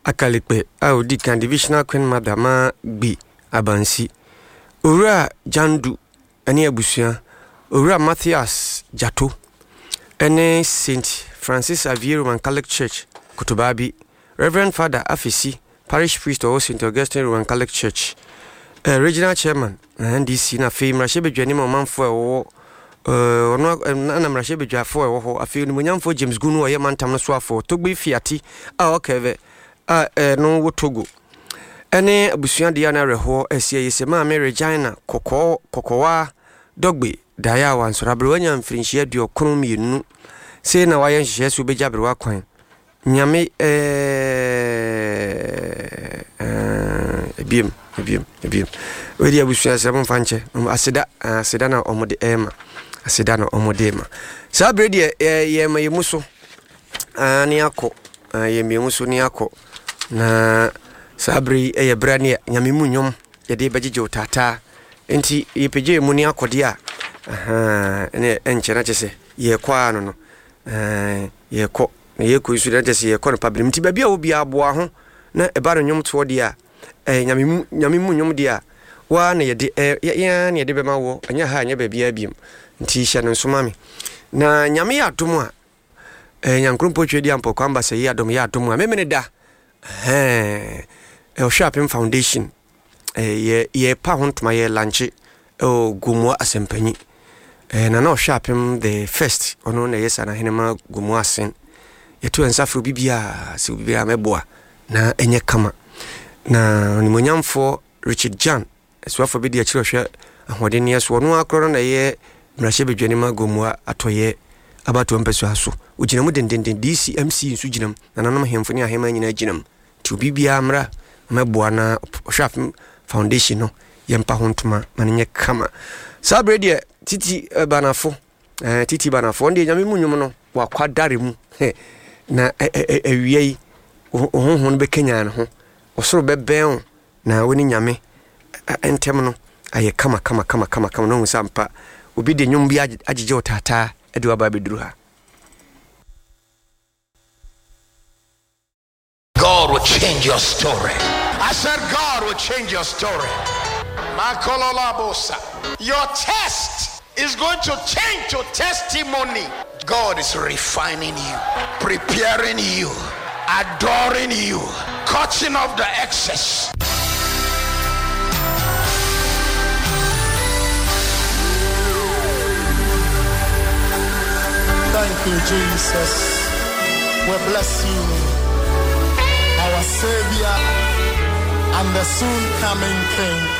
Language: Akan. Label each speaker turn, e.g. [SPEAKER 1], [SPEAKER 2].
[SPEAKER 1] Akalikpe Audi kan divisional queen madama B abansi Owura Jandu ene abusua Owura Matthias Jato ene Saint Francis Xavier Roman Catholic Church Kutubabi Reverend Father Afisi Parish Priest of St. Augustine Roman Catholic Church Regional Chairman NDC na fe mrashebedwani manfo ewo ono na mrashebedwafo ewo afi ni munyamfo James Gunu oye mantam no so afo togbe fiati okeve no wotogo ene abusua dia na reho esie yesema me Regina kokowa dogbe daya wansoro wanya mfrinhia dio kromienu se na waye nhye so beja berwa kwan nyame ebiem wedi abusua se mfanche aseda na omode ema aseda na omode ema sa bredi ye mayemuso ani akọ yemimuso ni akọ na sabri brani nyame munyom ye de bejeje otata enti yepeje mu ni akode a ene enchena chese ye kwa no ye ko na ye ko isu de chese ye ko no pablim ti babia obi aboa ho na eba no nyom to de a nyame munyom de a wa na ye de ya na ye de be ma wo anya ha anya babia biem nti hye no nsoma me na nyame ya atom a nyankrompo twedi ampo kwamba se ya adom ya atom a memene da Shopping Foundation ye pa hontuma ye lanche gumo asempanyi na no shopping the first ono na yesa na henema gumo asen yetu ensafro bibia se bibia meboa na enye kama na ni monyamfo Richard Jan eswafo bi de akiro hwe ahode ne yeso no akro na ye mrashebedwani ma gumo atoye abato mpeso aso ugina mu dendenden DCMC nsu ginam na nanom hemfo ni ahema nyina ginam ti bibia mra meboa na Shopping Foundation no yempa hontuma manenye kama sabredi titi banafo titi banafo ndi nyame munyum no wakwadare mu na ewiei honhon be Kenya no ho osoro beben na woni nyame entem no aye kama no sampa obi de nyum bi agije otata edi waba beduru ha.
[SPEAKER 2] God will change your story. I said God will change your story. Your test is going to change to testimony. God is refining you, preparing you, adoring you, cutting off the excess.
[SPEAKER 3] Thank you, Jesus. We bless you, our Savior and the soon coming King.